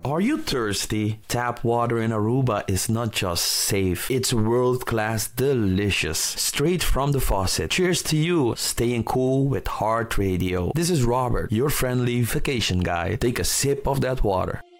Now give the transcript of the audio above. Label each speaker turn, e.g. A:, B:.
A: Are you thirsty? Tap water in Aruba is not just safe, it's world-class delicious. Straight from the faucet. Cheers to you, staying cool with Heart Radio. This is Robert, your friendly vacation guide. Take a sip of that water.